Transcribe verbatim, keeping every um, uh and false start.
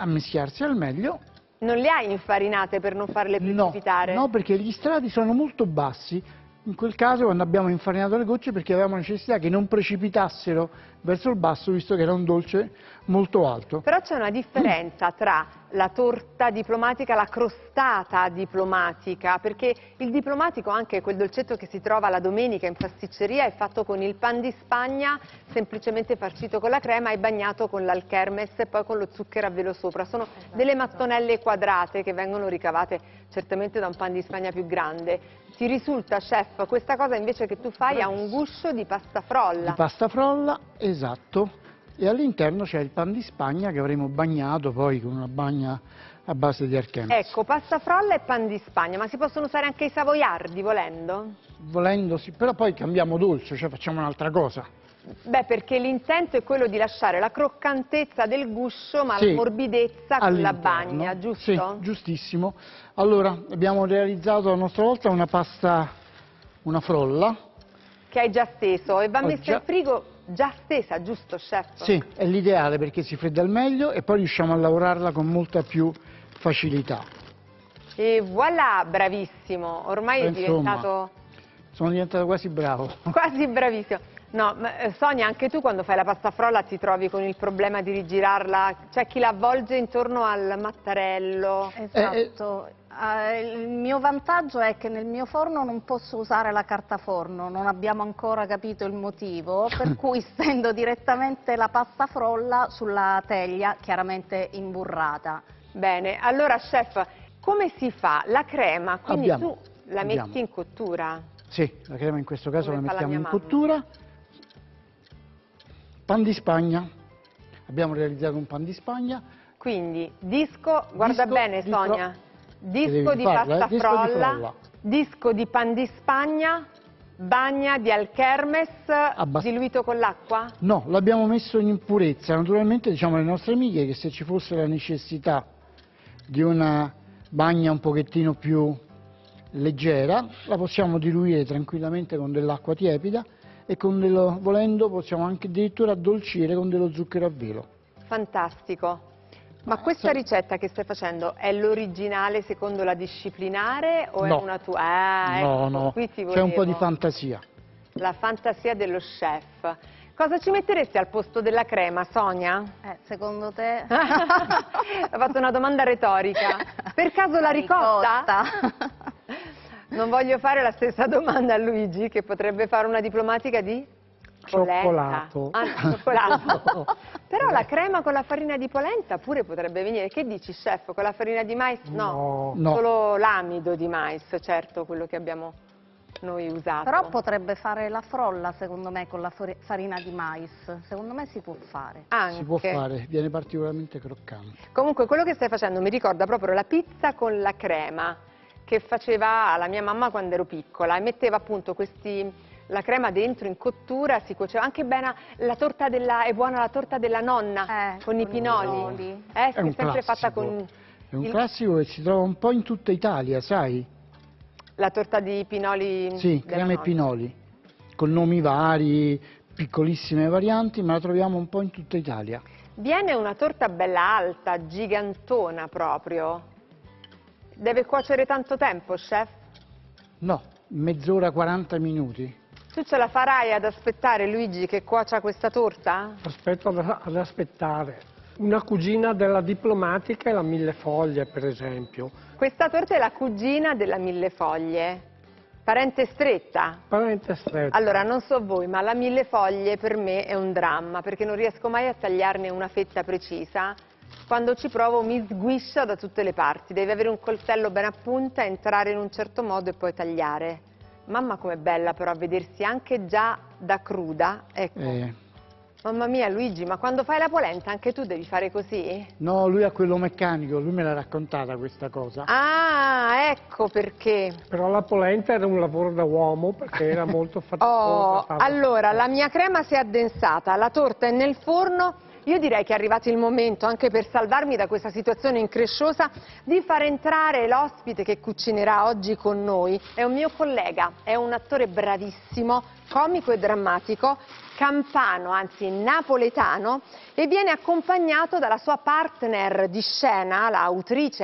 a mischiarsi al meglio. Non le hai infarinate per non farle precipitare? No, no, perché gli strati sono molto bassi. In quel caso, quando abbiamo infarinato le gocce, perché avevamo necessità che non precipitassero verso il basso, visto che era un dolce molto alto. Però c'è una differenza tra la torta diplomatica e la crostata diplomatica, perché il diplomatico, anche quel dolcetto che si trova la domenica in pasticceria, è fatto con il pan di Spagna, semplicemente farcito con la crema e bagnato con l'alchermes e poi con lo zucchero a velo sopra. Sono delle mattonelle quadrate che vengono ricavate certamente da un pan di Spagna più grande. Ti risulta, chef, questa cosa invece che tu fai ha un guscio di pasta frolla? Di pasta frolla, esatto. E all'interno c'è il pan di Spagna che avremo bagnato poi con una bagna a base di alchermes. Ecco, pasta frolla e pan di Spagna, ma si possono usare anche i savoiardi volendo? Volendo sì, però poi cambiamo dolce, cioè facciamo un'altra cosa. Beh, perché l'intento è quello di lasciare la croccantezza del guscio, ma Sì, la morbidezza con la bagna, giusto? Sì, giustissimo. Allora, abbiamo realizzato a nostra volta una pasta, una frolla. Che hai già steso e va Ho messa già... in frigo già stesa, giusto, chef? Sì, è l'ideale perché si fredda al meglio e poi riusciamo a lavorarla con molta più facilità. E voilà, bravissimo, ormai Beh, è diventato... Insomma, sono diventato quasi bravo. Quasi bravissimo. No, ma, eh, Sonia, anche tu quando fai la pasta frolla ti trovi con il problema di rigirarla? C'è chi la avvolge intorno al mattarello? Esatto. Eh, il mio vantaggio è che nel mio forno non posso usare la carta forno, non abbiamo ancora capito il motivo, per cui stendo direttamente la pasta frolla sulla teglia, chiaramente imburrata. Bene, allora chef, come si fa? La crema, quindi Abbiamo, tu la abbiamo. metti in cottura? Sì, la crema in questo caso Come la fa la mettiamo mia in mamma. cottura. Pan di Spagna, abbiamo realizzato un pan di Spagna. Quindi disco, guarda Disco bene di Sonia, Che disco devi di farlo, pasta eh? Disco di frolla, frolla. disco di pan di Spagna, bagna di alchermes Abbast- diluito con l'acqua? No, l'abbiamo messo in purezza. Naturalmente diciamo alle nostre amiche che se ci fosse la necessità di una bagna un pochettino più leggera, la possiamo diluire tranquillamente con dell'acqua tiepida e con dello, volendo possiamo anche addirittura addolcire con dello zucchero a velo. Fantastico. Ma Ma, questa sai- ricetta che stai facendo è l'originale secondo la disciplinare o No. è una tua? Ah, No, ecco, no, qui ti c'è un po' di volevo. fantasia. La fantasia dello chef. Cosa ci metteresti al posto della crema, Sonia? Eh, secondo te? Ho fatto una domanda retorica. Per caso la ricotta? Non voglio fare la stessa domanda a Luigi, che potrebbe fare una diplomatica di? Polenta. Cioccolato. Ah, cioccolato. Però la crema con la farina di polenta pure potrebbe venire. Che dici, chef? Con la farina di mais? No, No. No. solo l'amido di mais, certo, quello che abbiamo noi usato. Però potrebbe fare la frolla, secondo me, con la fori- farina di mais. Secondo me si può fare. Anche. Si può fare, viene particolarmente croccante. Comunque quello che stai facendo mi ricorda proprio la pizza con la crema che faceva la mia mamma quando ero piccola e metteva appunto questi, la crema dentro in cottura, si cuoceva anche bene la torta della, è buona la torta della nonna Eh, con i con i pinoli. pinoli. Eh, È sì, un sempre fatta classico. con È un il- classico che si trova un po' in tutta Italia, sai? la torta di pinoli. Sì, della crema e nonna. pinoli, con nomi vari, piccolissime varianti, ma la troviamo un po' in tutta Italia. Viene una torta bella alta, gigantona proprio. Deve cuocere tanto tempo, chef? No, mezz'ora, quaranta minuti. Tu ce la farai ad aspettare Luigi che cuocia questa torta? Aspetto ad, ad aspettare. Una cugina della diplomatica è la millefoglie, per esempio. Questa torta è la cugina della millefoglie, parente stretta. Parente stretta. Allora, non so voi, ma la millefoglie per me è un dramma, perché non riesco mai a tagliarne una fetta precisa. Quando ci provo mi sguiscia da tutte le parti, devi avere un coltello ben a punta, entrare in un certo modo e poi tagliare. Mamma com'è bella però a vedersi anche già da cruda, ecco. Eh, Mamma mia Luigi, ma quando fai la polenta anche tu devi fare così? no, lui ha quello meccanico, lui me l'ha raccontata questa cosa. Ah, ecco perché. Però la polenta era un lavoro da uomo perché era molto faticosa. Oh, allora, la mia crema si è addensata, la torta è nel forno. Io direi che è arrivato il momento, anche per salvarmi da questa situazione incresciosa, di far entrare l'ospite che cucinerà oggi con noi. È un mio collega, è un attore bravissimo, comico e drammatico, campano, anzi napoletano, e viene accompagnato dalla sua partner di scena, l'autrice